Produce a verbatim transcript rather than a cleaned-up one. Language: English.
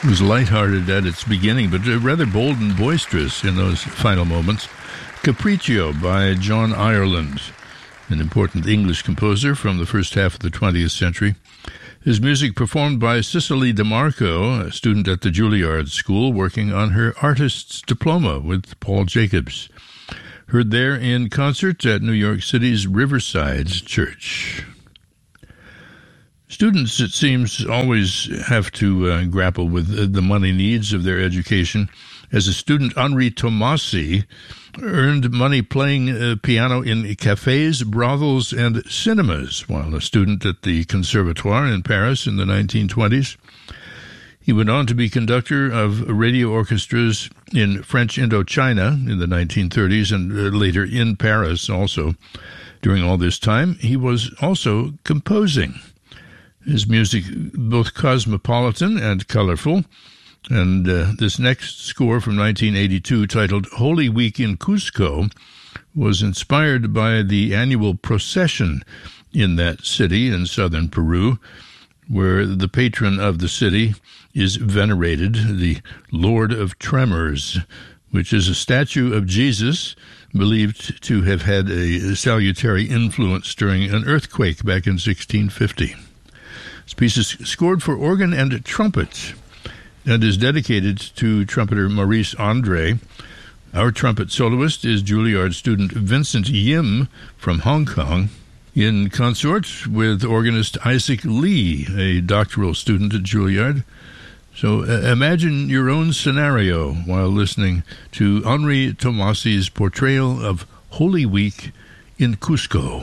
It was lighthearted at its beginning, but rather bold and boisterous in those final moments. Capriccio by John Ireland, an important English composer from the first half of the twentieth century. His music performed by Cicely DeMarco, a student at the Juilliard School, working on her artist's diploma with Paul Jacobs. Heard there in concert at New York City's Riverside Church. Students, it seems, always have to uh, grapple with the money needs of their education. As a student, Henri Tomasi earned money playing uh, piano in cafes, brothels, and cinemas while a student at the Conservatoire in Paris in the nineteen twenties. He went on to be conductor of radio orchestras in French Indochina in the nineteen thirties and uh, later in Paris also. During all this time, he was also composing. His music both cosmopolitan and colorful, and uh, this next score from nineteen eighty-two, titled Holy Week in Cusco, was inspired by the annual procession in that city in southern Peru, where the patron of the city is venerated, the Lord of Tremors, which is a statue of Jesus believed to have had a salutary influence during an earthquake back in sixteen fifty. This piece is scored for organ and trumpet and is dedicated to trumpeter Maurice Andre. Our trumpet soloist is Juilliard student Vincent Yim from Hong Kong, in consort with organist Isaac Lee, a doctoral student at Juilliard. So uh, imagine your own scenario while listening to Henri Tomasi's portrayal of Holy Week in Cusco.